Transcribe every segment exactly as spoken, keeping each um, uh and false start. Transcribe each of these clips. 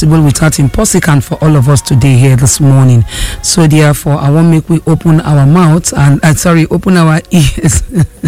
possible without impossible for all of us today here this morning. So therefore, I want to make we open our mouth and uh, sorry, open our ears.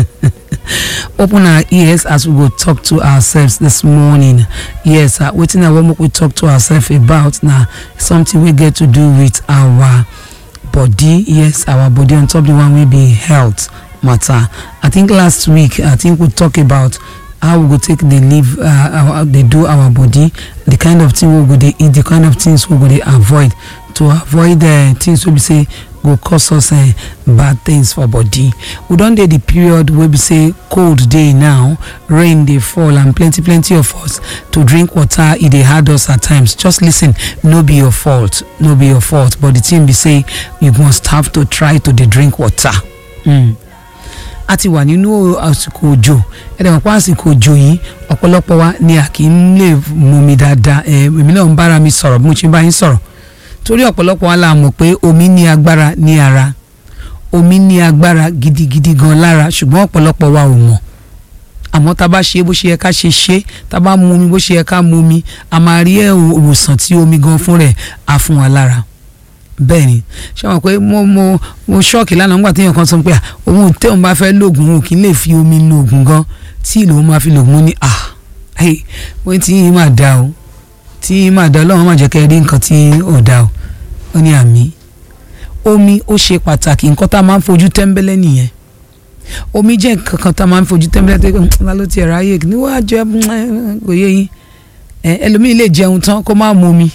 Open our ears as we will talk to ourselves this morning. Yes, uh, waiting I want we talk to ourselves about now something we get to do with our body. Yes, our body on top of the one will be health matter. I think last week I think we talked about how we go take the live uh, our, they do our body, the kind of thing we go they eat, the kind of things we go they avoid to avoid the uh, things we say go cause us uh, bad things for body. We don't do the period where we say cold day now, rain they fall, and plenty plenty of us to drink water. It they hard us at times. Just listen, no be your fault, no be your fault. But the thing we say you must have to try to the drink water. Mm. Àti wà nínú àsìkò òjò ẹ dẹ̀ mọ̀ pé àsìkò òjò yìí ọ̀pọ̀lọpọ̀ wa ni a kì í lè mú mi dáadáa ẹ̀ èmi náà ń bára mi sọ̀rọ̀ bí mo ṣe bá yín sọ̀rọ̀ torí ọ̀pọ̀lọpọ̀ wa la mọ̀ pé omi ní agbára ní ara omi ní agbára gidigidi gan lára ṣùgbọ́n ọ̀pọ̀lọpọ̀ wa ò mọ̀ àmọ́ tá bá ṣe bó ṣe yẹ ká ṣe ṣe tá bá mu omi bó ṣe yẹ ká mu omi a máa rí ìwòsàn tí omi gan fún rẹ̀ á fún wa lára bẹ́ẹ̀ ni ṣé wọn pé mo mo mo ṣọ́ọ̀kì lánàá nígbà tí èèyàn kan sọ pé òun tẹ́ òun bá fẹ́ lóògùn òun kì í lè fi omi lóògùn gan tí ìlú òun máa fi lóògùn ní à wọ́n tí yín máa dá o tí yín máa dá ọlọ́run máa jẹ́ kẹ́ ẹ rí nǹkan tí ò dá o ó ní àmì omi ó ṣe pàtàkì nǹkan tá a máa ń fojú tẹ́ńbẹ́lẹ́ nìyẹn omi jẹ́ nǹkan kan tá a máa ń fojú tẹ́ńbẹ́lẹ́ tó yẹ ló ti ẹ̀rọ ayé ní wọ́n á jẹ́ kò yé yín ẹlòmíì lè jẹun tán kó má mu omi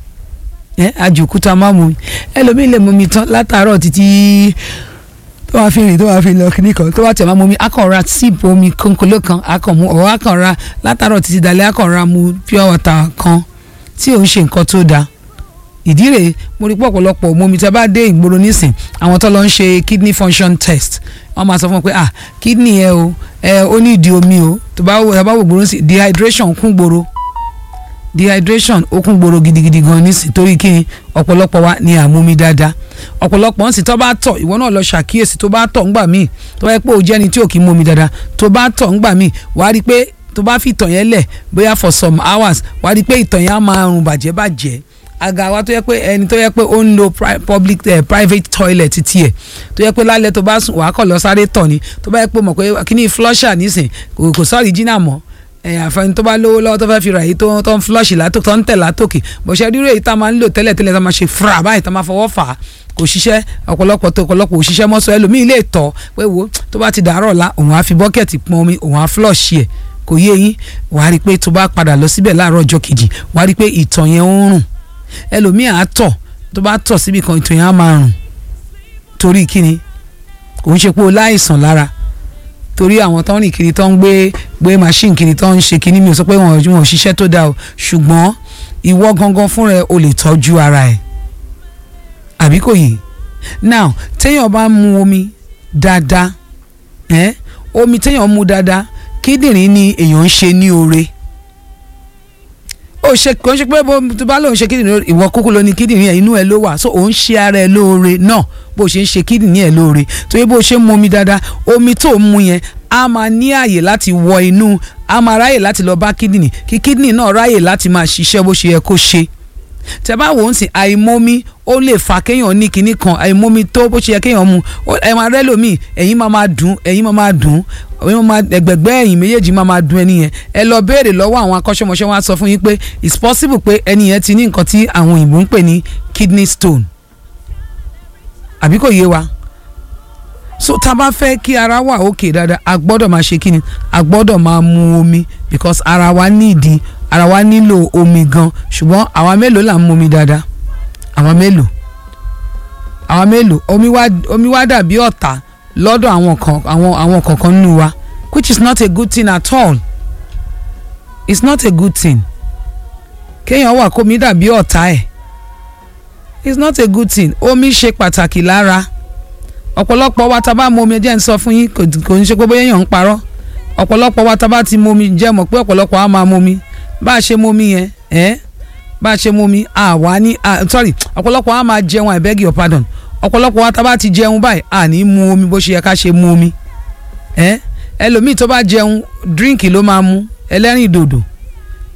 àjòkúta máa mú mi ẹlòmíì lè mú mi tán látàárọ̀ títí tó wàá fi rìn tó wàá fi lọ kíní kan tó wàá tẹ̀ máa mú mi akọ̀ra síìpù omi kónkóló kan akọ̀mú ọ̀rọ̀ akọ̀ra látàárọ̀ títí dalẹ́ akọ̀ra mu pure water kan tí ò ń ṣe nǹkan tó dáa ìdí rèé mo rí pọ̀pọ̀lọpọ̀ mo mi tẹ́ bá dé ìgboro nísìn àwọn tó lọ ń ṣe kidney function test wọ́n máa sọ fún wọn pé ah kidney ẹ o ẹ ó ní ìdí omi o tó bá wò gbòòrò sí dehydration kún gbòòrò dehydration ó kún gbòòrò gidigidi gan nísìn torí kí ọ̀pọ̀lọpọ̀ wa ní àmúmi dáadáa ọ̀pọ̀lọpọ̀ ń sì tó bá tọ̀ ìwọ náà lọ ṣàkíyèsí tó bá tọ̀ ńgbà míì tó bá yẹ pé ó jẹ́ ni tí ò kí mú mi dáadáa tó bá tọ̀ ńgbà míì wàá rí i pé tó bá fi ìtọ̀ yẹn lẹ̀ bóyá for some hours wàá rí i pé ìtọ̀ yẹn á máa rùn bàjẹ́ bàjẹ́ àga wa tó yẹ pé ẹni tó yẹ pé ó ń lo public uh, private toilet tiẹ̀ tó yẹ pé lálẹ́ tó bá sùn wàá kọ̀ lọ sáré tọ̀ ni tó bá yẹ pé mọ̀ pé kíní flusher nísìn kò kò sọ́ọ̀rì jìnnà mọ́ àfẹn tó bá lówó lọ́wọ́ tó fẹ́ fi rà yìí tó tó ń flush látòkè tó ń tẹ̀ látòkè bó ṣe rí rèé tá a máa ń lò tẹ́lẹ̀ tẹ́lẹ̀ tá a máa ṣe fra báyìí tá a máa fọwọ́ fà á kò ṣiṣẹ́ ọ̀pọ̀lọpọ̀ tó ọ̀pọ̀lọpọ̀ ò ṣiṣẹ́ mọ́sọ ẹlòmíì lè tọ̀ pé wo tó bá ti dàárọ̀ la òun á fi bọ́kẹ̀tì pọn omi òun á flush ẹ̀ kò yé yín wàá rí i pé tó bá padà lọ síbẹ̀ láàárọ̀ ọjọ́ kejì wàá rí i pé ìtọ̀ yẹn ń rùn ẹlòmíì á tọ̀ tó bá tọ̀ síbi kan ìtọ̀ yẹn á máa rùn torí kíni kò ń ṣe pé o láìsàn lára torí àwọn tó ń rìn kiri tó ń gbé gbé machine kiri tó ń ṣe kíní mi ò sọ pé wọn ò ṣiṣẹ́ tó dáa o ṣùgbọ́n ìwọ gangan fúnra ẹ o lè tọ́jú ara ẹ àbí kò yìí now téèyàn bá mu omi dáadáa ẹ omi téèyàn mu dáadáa kíndìnrín ni èèyàn ń ṣe ní oore ó ṣe kò ń ṣe pé bó bá lóun ṣe kíndìnrín ìwọ kúkú ló ní kíndìnrín ẹ inú ẹ ló wà so òun ṣe ara ẹ lóore náà bó ṣe ń ṣe kíndìnrín ẹ lóore torí bó ṣe ń mu omi dáadáa omi tó ń mu yẹn a máa ní àyè láti wọ inú a máa ráyè láti lọ bá kíndìnrín kí kíndìnrín náà ráyè láti máa ṣiṣẹ́ bó ṣe yẹ kó ṣe tẹ bá wò ó sì àìmọ́mí ó lè fa kéèyàn ní kinní kan àìmọ́mí tó bó ṣe yẹ kéèyàn mu ẹ máa rẹ́ lómi ẹ̀yìn máa máa dùn ẹ̀yìn máa máa dùn ẹ̀yìn máa ẹgbẹ̀gbẹ́ ẹ̀yìn méjèèjì máa máa dùn ẹni yẹn ẹ lọ béèrè lọ́wọ́ àwọn akọ́ṣẹ́mọṣẹ́ wọn á sọ fún yín pé it's possible pé ẹni yẹn ti ní nǹkan tí àwọn òyìnbó ń pè ní kidney stone àbí kò yé wa so tá a bá fẹ́ kí ara wà òkè dáadáa a gbọ́dọ̀ máa ṣe kíni a gbọ́dọ̀ máa mu omi because ara wa nídìí ara wa nílò omi gan ṣùgbọ́n àwa mélòó là ń mu omi dáadáa àwa mélòó àwa mélòó omi wá omi wá dàbí ọ̀tá lọ́dọ̀ àwọn kan àwọn àwọn kọ̀ọ̀kan nínú wa which is not a good thing at all it's not a good thing kéèyàn wà kó mi dàbí ọ̀tá ẹ̀ it's not a good thing omi ṣe pàtàkì lára ọ̀pọ̀lọpọ̀ wa tá bá mu omi jẹ́ ń sọ fún yín kò ń ṣe pé bóyá èèyàn ń parọ́ ọ̀pọ̀lọpọ̀ wa tá bá ti mu omi jẹ́ mọ̀ pé ọ̀pọ̀lọpọ̀ á máa mu omi bá a ṣe mu omi yẹn ẹ́ bá a ṣe mu omi àwa ní sorry ọ̀pọ̀lọpọ̀ á máa jẹun I beg your pardon ọ̀pọ̀lọpọ̀ wa tá bá ti jẹun báyìí à ní mu omi bó ṣe yẹ ká ṣe mu omi ẹ́ ẹlòmíì tó bá jẹun drink ló máa mu ẹlẹ́rìn dòdò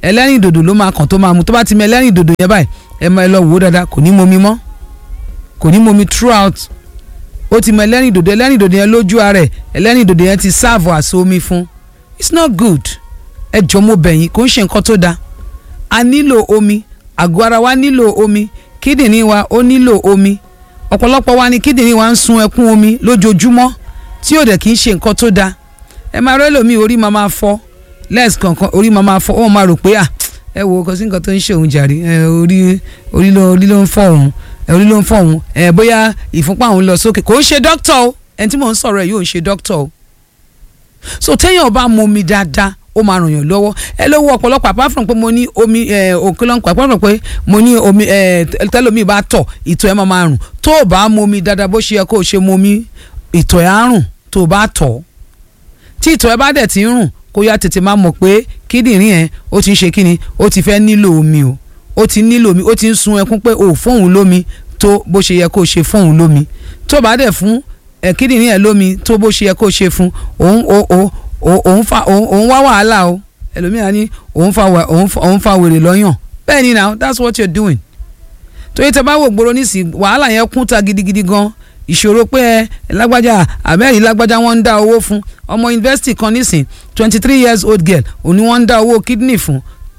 ẹlẹ́rìn dòdò ló máa kàn tó máa mu tó bá ti mọ ẹlẹ́rìn dòdò yẹn báyìí ẹ máa lọ wò ó dáadáa kò ní momi mọ́ kò ní momi throughout ó ti mọ ẹlẹ́rìn dòdò ẹlẹ́rìn dòdò yẹn lójú ara ẹ̀ ẹlẹ́rìn dòdò yẹn ti serve àṣọ omi fún it's not good ẹ jọ mo bẹ̀yìn kò ń ṣe nǹkan tó dáa a nílò omi àgọ́ ara wa nílò omi kíndìnrín wa ó nílò omi ọ̀pọ̀lọpọ̀ wa ni kíndìnrín wa ń sun ẹkún omi lójoojúmọ́ tí ò dẹ̀ kì í ṣe nǹkan tó dáa ẹ máa rẹ́ lómi orí máa máa fọ́ lẹ́ẹ̀sì kankan orí máa máa fọ́ wọ́n máa rò pé à ẹ wo kò sí nǹkan tó ń ṣe òun jàre ẹ orí orí ló orí ló ń fọ́ òun ẹ orí ló ń fọ́ òun ẹ bóyá ìfúnpá òun lọ sókè kò ń ṣe dókítà o ẹni tí mò ń sọ̀rọ̀ ẹ̀ yóò ń ṣe dókítà o so téèyàn bá mu omi dáadáa ó máa ràn yàn lọ́wọ́ ẹ lówó ọ̀pọ̀lọpọ̀ apart from pé mo ní omi òkè lọ́nkọ̀ apart from pé mo ní omi tẹ́lómi bá tọ̀ ìtọ̀ ẹ̀ máa máa rùn tó o bá mu omi dáadáa bó ṣe yẹ kó o ṣe mu omi ìtọ̀ ẹ̀ á rùn tó o bá tọ̀ tí ìtọ̀ ẹ̀ bá dẹ̀ ti ń rùn kó yá tètè máa mọ̀ pé kíndìnrín ẹ̀ ó ti ń ṣe kíni ó ti fẹ́ nílò omi o ó ti nílò omi ó ti ń sun ẹkún pé o fóun lómi tó bó ṣe yẹ kó o ṣe fóun lómi tó bá dẹ̀ fún kíndìnrín ẹ̀ lómi tó bó ṣe yẹ kó o ṣe fún òun òun òun fa òun wá wàhálà o ẹlòmíràn ní òun fa òun fa wèrè lọ́yàn bẹ́ẹ̀ ni now that's what you're doing torí tẹ bá wò gbòòrò nísìnyí wàhálà yẹn kún ta gidigidi gan ìṣòro pé ẹ lágbájá àbẹ́rẹ́ lágbájá wọ́n ń dá owó fún ọmọ yunifásitì kan nísìn twenty three years old girl òní wọ́n ń dá owó kidney fún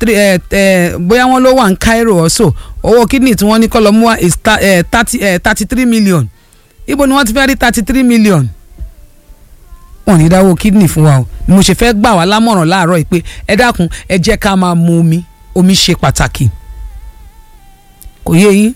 bóyá wọ́n ló wà ní Cairo also owó kidney tí wọ́n ní kọ́ lọ mú wa is thirty three million ibo ni wọ́n ti fẹ́ rí thirty three million wọ́n ní dáwọ́ kidney fún wa o ni mo ṣe fẹ́ gbà wá lámọ̀ràn láàárọ̀ yìí pé ẹ dákun ẹ jẹ́ ká máa mu omi omi ṣe pàtàkì kò yé yín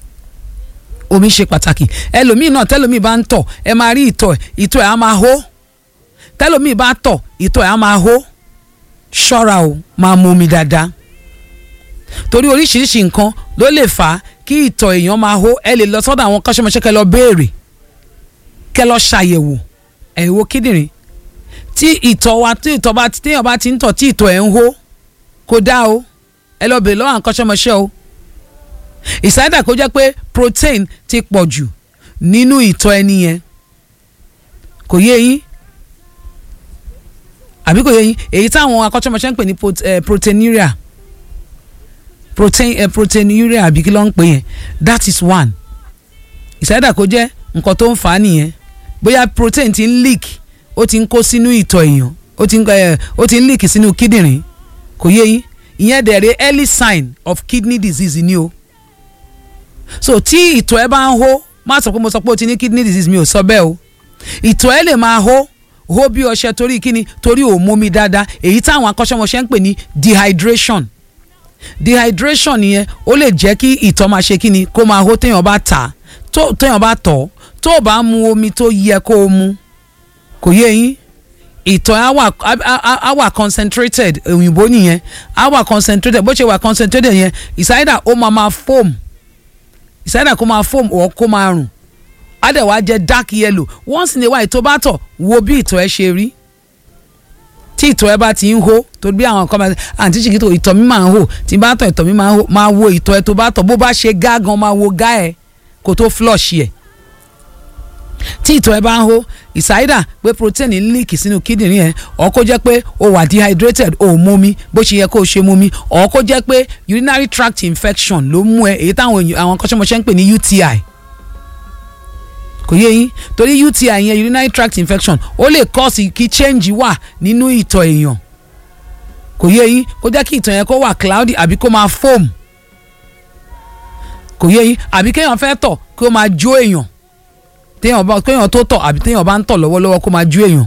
omi ṣe pàtàkì ẹlòmíì náà tẹlòmíì bá ń tọ̀ ẹ máa rí ìtọ̀ ẹ̀ ìtọ̀ ẹ̀ á máa hó tẹlòmíì bá tọ̀ ìtọ̀ ẹ̀ á máa hó ṣọ́ra o máa mu omi dáadáa torí oríṣiríṣi nǹkan ló lè fà á kí ìtọ̀ èèyàn máa hó ẹ lè lọ sọ́dọ̀ àwọn kọ́ṣẹ́mọṣẹ́ kẹ́ lọ béèrè kẹ́ lọ ṣàyẹ̀wò ẹ̀wò kíndìnrín tí ìtọ̀ wa tí ìtọ̀ bá téèyàn bá ti ń tọ̀ tí ìtọ̀ ẹ̀ ń hó kò dáa o ẹ lọ béèrè lọ́wọ́ àwọn kọ́ṣẹ́mọṣẹ́ o ìsáyédà kó jẹ́ pé protein ti pọ̀ jù nínú ìtọ̀ ẹni yẹn kò yé yín àbí kò yé yín èyí táwọn akọ́ṣẹ́mọṣẹ́ ń pè ní proteinuria protein proteinuria àbí kí ló ń pè yẹn that is one ìsáyédà kó jẹ́ nǹkan tó ń fà á nìyẹn bóyá protein ti ń leak ó ti ń kó sínú ìtọ̀ èèyàn ó ti ń ó ti ń leak sínú kíndìnrín kò yé yín ìyẹn dẹ̀rẹ̀ early sign of kidney disease ni o so tí ìtọ̀ ẹ bá ń hó má sọ pé mo sọ pé o ti ní kidney disease mi ò sọ bẹ́ẹ̀ o ìtọ̀ ẹ lè máa hó hó bí ọṣẹ torí kíni torí ò mómi dáadáa èyí táwọn akọ́ṣẹ́mọṣẹ́ ń pè ní dehydration dehydration yẹn ó lè jẹ́ kí ìtọ̀ máa ṣe kíni kó máa hó téèyàn bá tà tó téèyàn bá tọ̀ tó o bá mu omi tó yẹ kó o mu kò yé yín ìtọ̀ á wà á wà concentrated òyìnbó nìyẹn á wà concentrated bó ṣe wà concentrated yẹn ìsáyédà ó máa máa foam ìsáyédà kó máa foam ọ̀ kó máa rùn á dẹ̀ wá jẹ́ dark yellow once in a while tó bá tọ̀ wo bí ìtọ̀ ẹ ṣe rí tí ìtọ̀ ẹ bá ti ń hó tó bí àwọn kan máa àǹtí ṣìkìtò ìtọ̀ mi máa ń hó tí bá tọ̀ ìtọ̀ mi máa ń hó máa wo ìtọ̀ ẹ tó bá tọ̀ bó bá ṣe gá gan máa wo gá ẹ kó tó flush ẹ tí ìtọ̀ ẹ bá ń hó ìsáyédà pé protein ń leak sínú kíndìnrín ẹ ọ̀ kó jẹ́ pé o wà dehydrated o ò mómi bó ṣe yẹ kó o ṣe mómi ọ̀ kó jẹ́ pé urinary tract infection ló mú ẹ èyí táwọn àwọn akọ́ṣẹ́mọṣẹ́ ń pè ní U T I kò yé yín torí U T I yẹn urinary tract infection ó lè cause kí change wà nínú ìtọ̀ èèyàn kò yé yín kó jẹ́ kí ìtọ̀ yẹn kó wà cloudy àbí kó máa foam kò yé yín àbí kéèyàn fẹ́ tọ̀ kó máa jó èèyàn téèyàn bá kéèyàn tó tọ̀ àbí téèyàn bá ń tọ̀ lọ́wọ́lọ́wọ́ kó máa jó èèyàn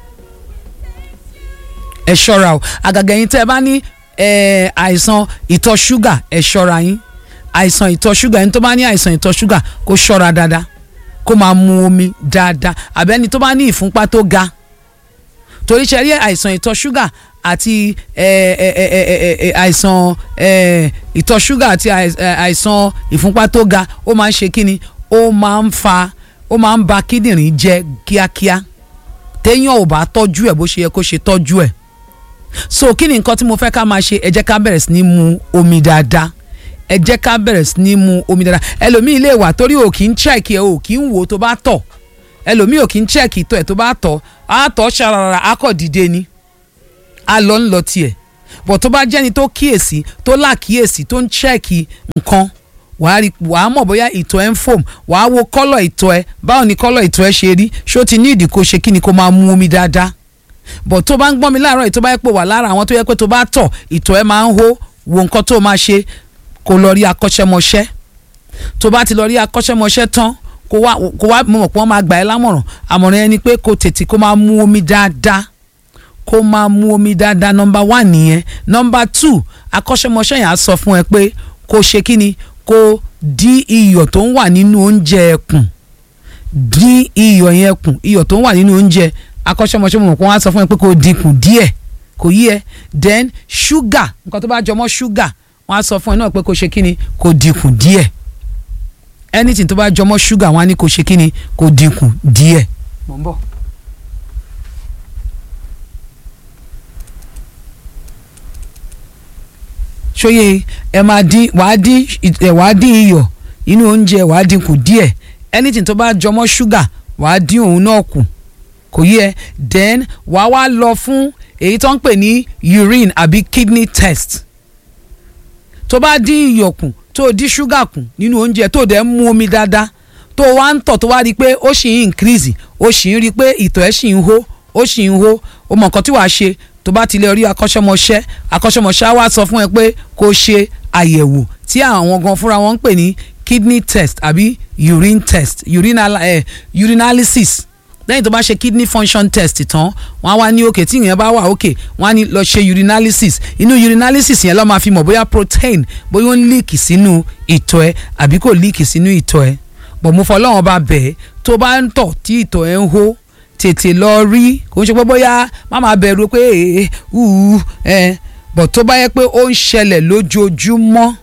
ẹ ṣọ́ra o àgàgà yín tẹ́ ẹ bá ní àìsàn ìtọ̀ ṣúgà ẹ ṣọ́ra yín àìsàn ìtọ̀ ṣúgà ẹni tó bá ní àìsàn ìtọ̀ ṣúgà kó ṣọ́ra dáadáa kó máa mu omi dáadáa àbẹ́ni tó bá ní ìfúnpá tó ga torí ṣe rí àìsàn ìtọ̀ ṣúgà àti àìsàn ìtọ̀ ṣúgà àti àìsàn ìfúnpá tó ga ó máa ń ṣe kíni ó máa ń fa ó máa ń ba kíndìnrín jẹ́ kíákíá téèyàn ò bá tọ́jú ẹ̀ bó ṣe yẹ kó ṣe tọ́jú ẹ̀ so kí ni nǹkan tí mo fẹ́ ká máa ṣe ẹ jẹ́ ká bẹ̀rẹ̀ sí ní mu omi dáadáa ẹ jẹ́ ká bẹ̀rẹ̀ sí ní mu omi dáadáa ẹlòmíì lè wà torí ò kì í check ẹ ò kì í wò tó bá tọ̀ ẹlòmíì ò kì í check ìtọ̀ ẹ̀ tó bá tọ̀ á tọ̀ ṣàràrà á kọ̀ dìde ni á lọ ń lọ tiẹ̀ but tó bá jẹ́ni tó kíyèsí tó lákíyèsí tó ń chẹ́ẹ̀kì nǹkan wàá rí wàá mọ̀ bóyá ìtọ̀ ẹ̀ ń foam wàá wo kọ́lọ̀ ìtọ̀ ẹ̀ báwo ni kọ́lọ̀ ìtọ̀ ẹ̀ ṣe rí ṣó ti ní ìdí kó ṣe kí ni kó máa mu omi dáadáa but tó bá ń gbọ́n mi láàárọ̀ ìtọ́ bá yẹ pé wà lára àwọn tó yẹ pé tó bá tọ̀ ìtọ̀ ẹ̀ máa ń hó wo nǹkan tó máa ṣe kó lọ rí akọ́ṣẹ́mọṣẹ́ tó bá ti lọ rí akọ́ṣẹ́mọṣẹ́ tán kó wá kó wá mọ̀ pé wọ́n máa gbà ẹ́ lámọ̀ràn àmọ̀ràn ẹni pé kó tètè kó máa mu omi dáadáa kó máa mu omi dáadáa nọmba one nìyẹn nọmba two akọ́ṣẹ́mọṣẹ́ yẹn á sọ fún ẹ pé kó ṣe kí ni kó dín iyọ̀ tó ń wà nínú oúnjẹ ẹ kùn dín iyọ̀ yẹn kùn iyọ̀ tó ń wà nínú oúnjẹ akọ́ṣẹ́mọṣẹ́ mọ̀ pé wọ́n á sọ fún ẹ pé kó dínkù díẹ̀ kò yí ẹ then ṣúgà nǹkan tó bá jọmọ́ ṣúgà wọ́n á sọ fún ẹ náà pé kó ṣe kí ni kó dínkù díẹ̀ anything tó bá jọmọ́ ṣúgà wọ́n á ní kó ṣe kí ni kó dínkù díẹ̀. mo ń bọ̀. ṣóyè ẹ máa dín wàá dín ẹ wàá dín iyọ̀ inú oúnjẹ wàá dínkù díẹ̀ anything tó bá jọmọ́ ṣúgà wàá dín òun náà kù kò yẹ then wàá wá lọ fún èyí tó ń pè ní urine àbí kidney test tó bá dín iyọ̀ kù tó dín ṣúgà kù nínú oúnjẹ tó dẹ̀ ń mu omi dáadáa tó wá ń tọ̀ tó wá rí i pé ó ṣì ń increase ó ṣì ń rí i pé ìtọ̀ ẹ̀ ṣì ń hó ó ṣì ń hó ó mọ nǹkan tí wàá ṣe tó bá ti lè rí akọ́ṣẹ́mọṣẹ́ akọ́ṣẹ́mọṣẹ́ á wá sọ fún ẹ pé kó ṣe àyẹ̀wò tí àwọn gan fúnra wọn ń pè ní kidney test àbí urine test urinal eh, urinalysis lẹ́yìn tó bá ṣe kidney function test tán wọ́n á wá ní òkè tí ìyẹn bá wà òkè wọ́n á ní lọ ṣe urinalysis inú urinalysis yẹn ló máa fi mọ̀ bóyá protein bóyá ó ń líìkì sínú ìtọ̀ ẹ àbí kò líìkì sínú ìtọ̀ ẹ bọ̀ mo fọlọ́run bá bẹ̀ ẹ́ tó bá ń tọ̀ tí ìtọ̀ ẹ ń hó tètè lọ rí kò ń ṣe pé bóyá má máa bẹ̀rù pé ẹ̀ ẹ̀ bọ̀ tó bá yẹ pé ó ń ṣẹlẹ̀ lójoojúmọ́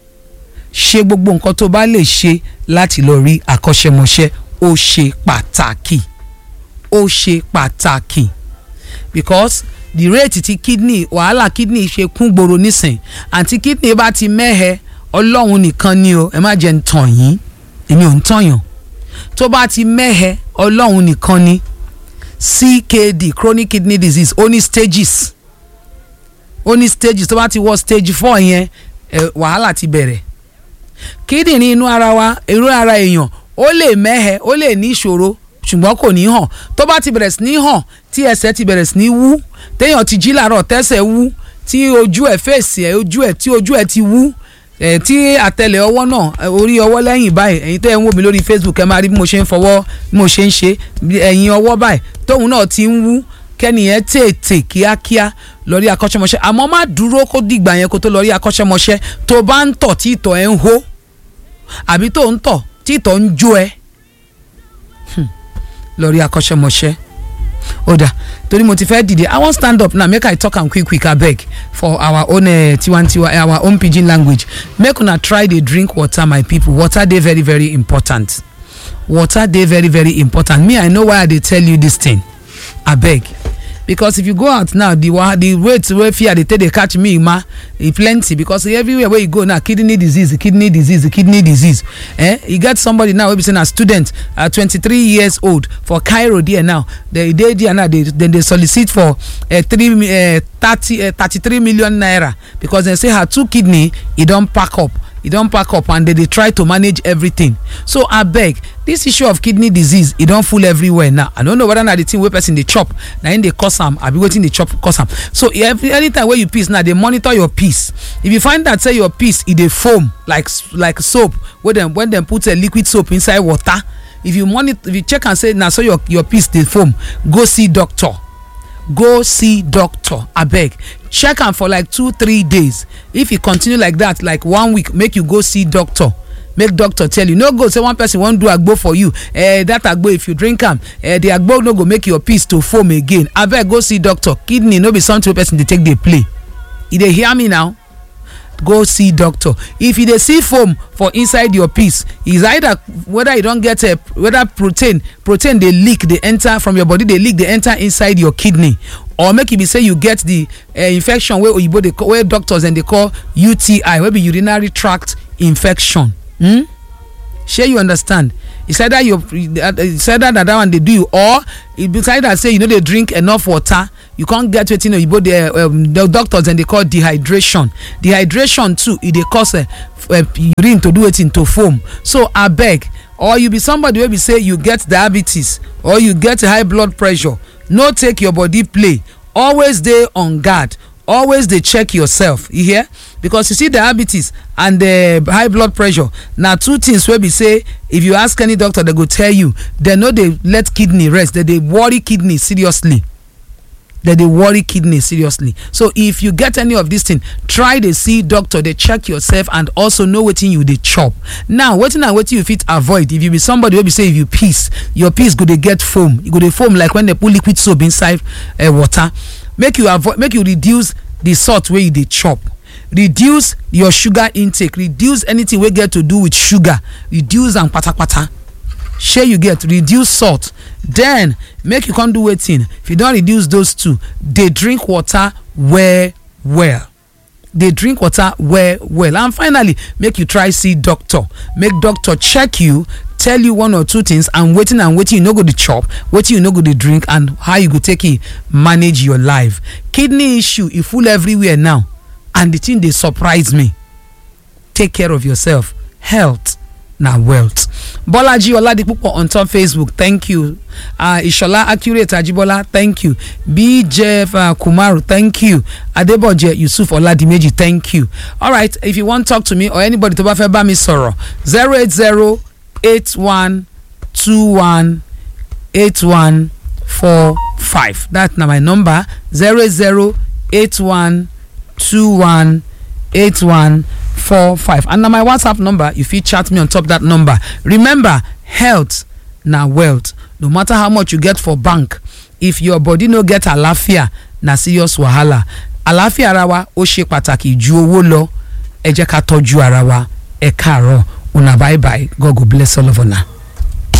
ṣe gbogbo nǹkan tó bá lè ṣe láti lọ rí akọ́ṣẹ́mọṣẹ́ ó ṣe pàtàkì ó ṣe pàtàkì because the rate ti kidney wàhálà kidney ṣe kún gbòòrò nísìn àti kidney bá ti mẹ́hẹ ọlọ́run nìkan ni o ẹ má jẹ́ ń tàn yín èmi ò ń tànyàn tó bá ti mẹ́hẹ ọlọ́run nìkan ni C K D chronic kidney disease ó ní stages ó ní stages tó bá ti wọ stage four yẹn wàhálà ti bẹ̀rẹ̀ kíndìnrín inú ara wa inú ara èèyàn ó lè mẹ́hẹ ó lè ní ìṣòro ṣùgbọ́n kò ní hàn tó bá ti bẹ̀rẹ̀ sí ní hàn tí ẹsẹ̀ ti bẹ̀rẹ̀ sí ní wú téèyàn ti jí làárọ̀ tẹ́sẹ̀ wú tí ojú ẹ̀ fèsì ẹ̀ ojú ẹ̀ tí ojú ẹ̀ ti wú ẹ̀ tí àtẹlẹ̀ ọwọ́ náà orí ọwọ́ lẹ́yìn báyìí ẹ̀yin tẹ́ ẹ̀ ń wò mí lórí Facebook ẹ máa rí bí mo ṣe ń fọwọ́ bí mo ṣe ń ṣe ẹ̀yìn ọwọ́ báyìí tóun náà ti ń wú kẹ́niyẹn tètè kíákíá lọ rí akọ́ṣẹ́mọṣẹ́ àmọ́ má dúró kó dìgbà yẹn kó tó lọ rí akọ́ṣẹ́mọṣẹ́ tó bá ń tọ̀ tí ìtọ̀ ẹ̀ ń hó àbí tó ń tọ̀ tí ìtọ̀ ń jó ẹ lọ rí akọ́ṣẹ́mọṣẹ́ ó dà torí mo ti fẹ́ dìde I wan stand up now make I talk am quick quick abeg for our own uh, tiwantiwa our own pidgin language make una try dey drink water my people water dey very very important water dey very very important me I know why I dey tell you this thing abeg because if you go out now the the weight wey fear dey take dey catch me ma e plenty because everywhere wey you go now kidney disease kidney disease kidney disease eh you get somebody now wey be say na student uh, twenty-three years old for Cairo there now they dey there now they dem dey solicit for uh, three uh, thirty uh, thirty-three million naira because dem say her two kidney e don pack up e don pack up and they dey try to manage everything so abeg this issue of kidney disease e don full everywhere now I don't know whether na the thing wey person dey chop na im dey cause am abi wetin dey chop cause am so every anytime wey you piss now dey monitor your piss if you find that say your piss e dey foam like like soap wey dem when dem put a liquid soap inside water if you monitor if you check am say na so your your piss dey foam go see doctor go see doctor abeg check am for like two three days if e continue like that like one week make you go see doctor make doctor tell you no go say one person wan do agbo for you eh that agbo if you drink am eh the agbo no go make your piss to foam again abeg go see doctor kidney no be something wey person dey take dey play you dey hear me now go see doctor if you dey see foam for inside your piss is either whether you don get a whether protein protein dey leak dey enter from your body dey leak dey enter inside your kidney or make e be say you get the uh, infection wey oyibo dey call wey doctors dem dey call U T I wey be urinary tract infection hmm? shey you understand It's either you it's either that that one they do you, or it beside that say you know they drink enough water, you can't get wetin oyibo the um, the doctors and they call dehydration. Dehydration too, it dey cause uh, uh, urine to do it into foam. So abeg, or you be somebody wey be say you get diabetes or you get high blood pressure, no take your body play. Always dey on guard. Always dey check yourself, you hear? Because you see diabetes and the high blood pressure na two things wey be say if you ask any doctor they go tell you they no dey let kidney rest, they dey worry kidney seriously. They dey worry kidney seriously. So if you get any of this thing, try dey see doctor, dey check yourself and also know wetin you dey chop. Now wetin and wetin you fit avoid if you be somebody wey be say if you piss, your piss go dey get foam. You go dey foam like when they put liquid soap inside uh, water. Make you avoid, make you reduce the salt wey you dey chop. Reduce your sugar intake. Reduce anything wey get to do with sugar. Reduce am patapata. Shey you get, reduce salt. Then make you come do wetin. If you don reduce those two, dey drink water well well. Dey drink water well well. And finally, make you try see doctor. Make doctor check you, tell you one or two things, and wetin and wetin you no go dey chop, wetin you no go dey drink, and how you go take it manage your life. Kidney issue e full everywhere now, and the thing dey surprise me. Take care of yourself. Health na wealth. Bolaji Oladipupo on top Facebook, thank you. Uh, Ishola Accurate Ajibola, thank you. B J F uh, Kumaru, thank you. Adeboje Yusuf Oladimeji, thank you. All right, if you want to talk to me or anybody to bafe ba mi sọ̀rọ̀, zero eight zero eight one two one eight one four five. That's now my number, zero eight zero eight one two one eight one four five. And now my WhatsApp number, if you chat me on top that number. Remember, health na wealth. No matter how much you get for bank, if your body no get alafia, na serious wahala. Alafia ara wa ó ṣe pàtàkì ju owó lọ. Ẹ jẹ́ ká tọ́jú ara wa. Ẹ káàárọ̀. Una bye bye. God go bless all of una.